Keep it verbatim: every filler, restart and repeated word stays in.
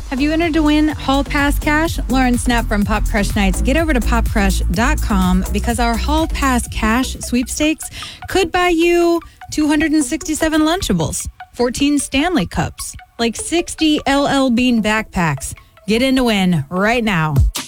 Have you entered to win Hall Pass cash? Lauren Snap from Pop Crush Nights. Get over to pop crush dot com because our Hall Pass cash sweepstakes could buy you two hundred sixty-seven Lunchables, fourteen Stanley Cups, like sixty L L Bean backpacks. Get in to win right now.